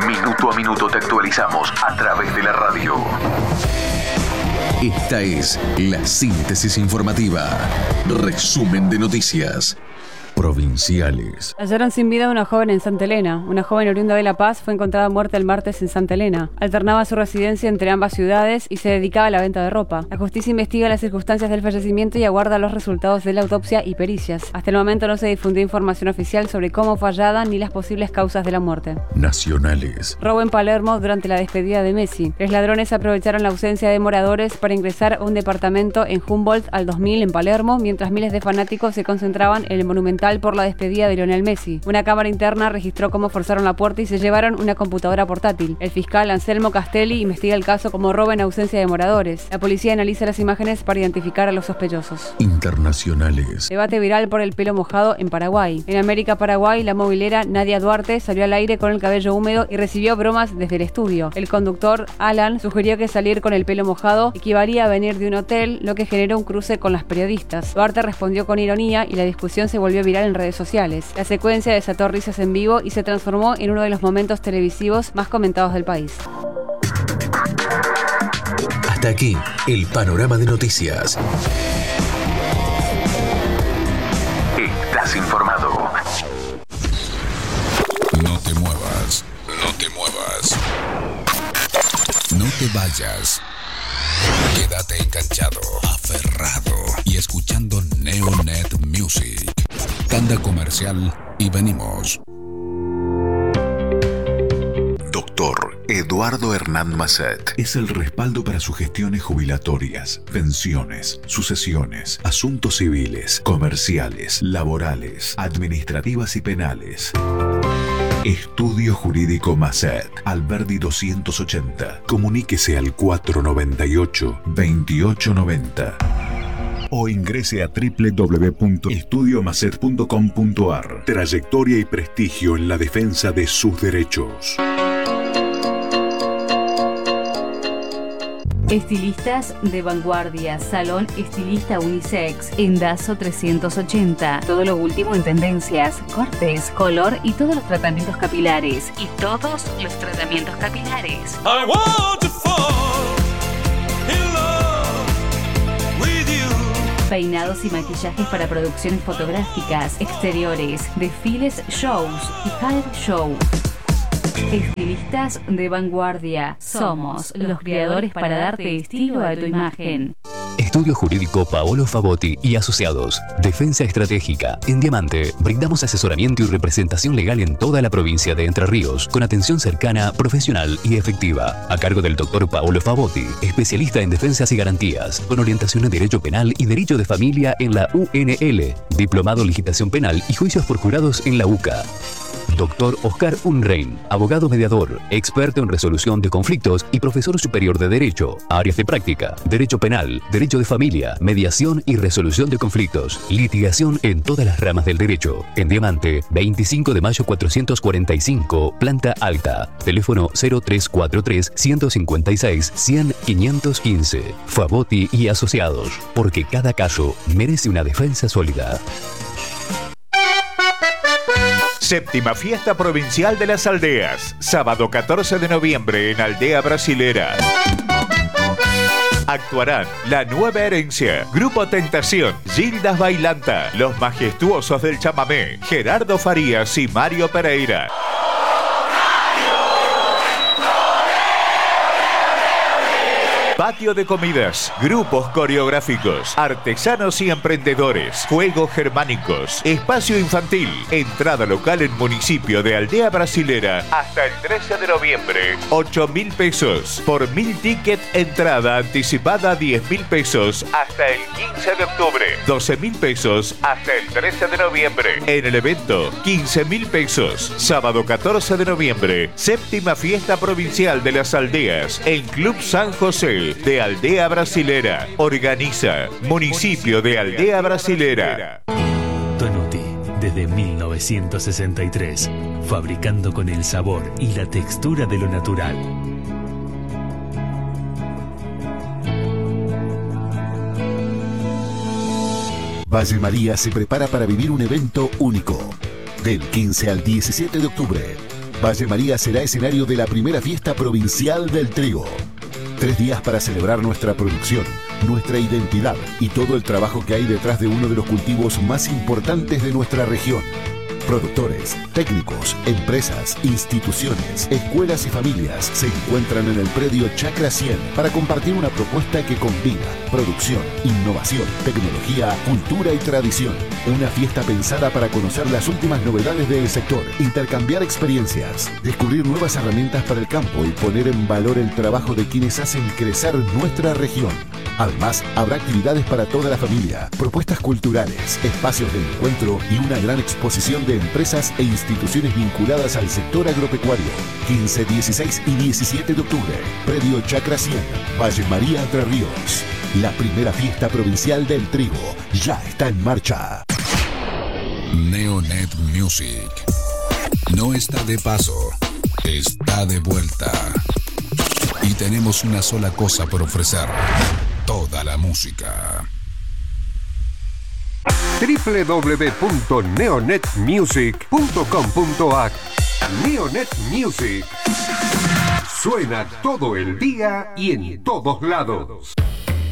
Minuto a minuto te actualizamos a través de la radio. Esta es la síntesis informativa. Resumen de noticias provinciales. Hallaron sin vida a una joven en Santa Elena. Una joven oriunda de La Paz fue encontrada muerta el martes en Santa Elena. Alternaba su residencia entre ambas ciudades y se dedicaba a la venta de ropa. La justicia investiga las circunstancias del fallecimiento y aguarda los resultados de la autopsia y pericias. Hasta el momento no se difundió información oficial sobre cómo fue hallada ni las posibles causas de la muerte. Nacionales. Robo en Palermo durante la despedida de Messi. 3 ladrones aprovecharon la ausencia de moradores para ingresar a un departamento en Humboldt al 2000 en Palermo, mientras miles de fanáticos se concentraban en el Monumental por la despedida de Lionel Messi. Una cámara interna registró cómo forzaron la puerta y se llevaron una computadora portátil. El fiscal Anselmo Castelli investiga el caso como robo en ausencia de moradores. La policía analiza las imágenes para identificar a los sospechosos. Internacionales. Debate viral por el pelo mojado en Paraguay. En América, Paraguay, la movilera Nadia Duarte salió al aire con el cabello húmedo y recibió bromas desde el estudio. El conductor, Alan, sugirió que salir con el pelo mojado equivalía a venir de un hotel, lo que generó un cruce con las periodistas. Duarte respondió con ironía y la discusión se volvió viral en redes sociales. La secuencia desató risas en vivo y se transformó en uno de los momentos televisivos más comentados del país. Hasta aquí el panorama de noticias. Estás informado. No te muevas, no te muevas. No te vayas. Quédate enganchado, aferrado y escuchando Neonet Music. Tanda comercial y venimos. Doctor Eduardo Hernán Masset es el respaldo para sus gestiones jubilatorias, pensiones, sucesiones, asuntos civiles, comerciales, laborales, administrativas y penales. Estudio Jurídico Masset, Alberdi 280. Comuníquese al 498-2890. O ingrese a www.estudiomasset.com.ar. Trayectoria y prestigio en la defensa de sus derechos. Estilistas de vanguardia, Salón Estilista Unisex, en Dazo 380. Todo lo último en tendencias, cortes, color y todos los tratamientos capilares. I want to fall in love with you. Peinados y maquillajes para producciones fotográficas, exteriores, desfiles, shows y hair show. Estilistas de vanguardia. Somos los creadores para darte estilo a tu imagen. Estudio Jurídico Paolo Favotti y Asociados. Defensa estratégica. En Diamante, brindamos asesoramiento y representación legal en toda la provincia de Entre Ríos, con atención cercana, profesional y efectiva. A cargo del doctor Paolo Favotti, especialista en defensas y garantías, con orientación en Derecho Penal y Derecho de Familia en la UNL. Diplomado en Legislación Penal y Juicios por Jurados en la UCA. Doctor Oscar Unrein, abogado mediador, experto en resolución de conflictos y profesor superior de Derecho. Áreas de práctica: Derecho Penal, Derecho de Familia, Mediación y Resolución de Conflictos. Litigación en todas las ramas del derecho. En Diamante, 25 de mayo 445, planta alta. Teléfono 0343-156-100-515. Favotti y Asociados, porque cada caso merece una defensa sólida. Séptima Fiesta Provincial de las Aldeas, sábado 14 de noviembre en Aldea Brasilera. Actuarán La Nueva Herencia, Grupo Tentación, Gildas Bailanta, Los Majestuosos del Chamamé, Gerardo Farías y Mario Pereira. Patio de comidas, grupos coreográficos, artesanos y emprendedores, juegos germánicos, espacio infantil, entrada local en municipio de Aldea Brasilera hasta el 13 de noviembre, 8.000 pesos. Por 1.000 tickets, entrada anticipada 10.000 pesos hasta el 15 de octubre, 12.000 pesos hasta el 13 de noviembre. En el evento, 15.000 pesos. Sábado 14 de noviembre, séptima Fiesta Provincial de las Aldeas en Club San José de Aldea Brasilera. Organiza Municipio de Aldea Brasilera. Tonuti, desde 1963, fabricando con el sabor y la textura de lo natural. Valle María se prepara para vivir un evento único. Del 15 al 17 de octubre. Valle María será escenario de la primera fiesta provincial del trigo. 3 días para celebrar nuestra producción, nuestra identidad y todo el trabajo que hay detrás de uno de los cultivos más importantes de nuestra región. Productores, técnicos, empresas, instituciones, escuelas y familias se encuentran en el predio Chacra 100 para compartir una propuesta que combina producción, innovación, tecnología, cultura y tradición. Una fiesta pensada para conocer las últimas novedades del sector, intercambiar experiencias, descubrir nuevas herramientas para el campo y poner en valor el trabajo de quienes hacen crecer nuestra región. Además, habrá actividades para toda la familia, propuestas culturales, espacios de encuentro y una gran exposición de empresas e instituciones vinculadas al sector agropecuario. 15, 16 y 17 de octubre, predio Chacra 100, Valle María, Entre Ríos. La primera fiesta provincial del trigo ya está en marcha. Neonet Music no está de paso, está de vuelta. Y tenemos una sola cosa por ofrecer: toda la música. www.neonetmusic.com.ar Neonet Music. Suena todo el día y en todos lados.